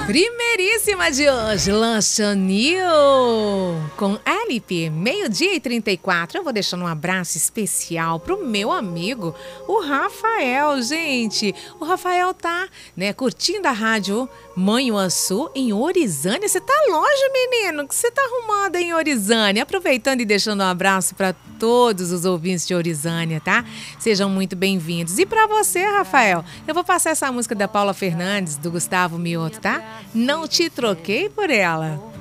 Primeiríssima de hoje, Lanchonil, com LP, 12h34. Eu vou deixando um abraço especial pro meu amigo, o Rafael, gente. O Rafael tá, curtindo a rádio Manhuaçu, em Orizânia. Você tá longe, menino? O que você tá arrumando em Orizânia? Aproveitando e deixando um abraço para todos os ouvintes de Orizânia, tá? Sejam muito bem-vindos. E para você, Rafael, eu vou passar essa música da Paula Fernandes, do Gustavo Mioto, tá? Não te troquei por ela.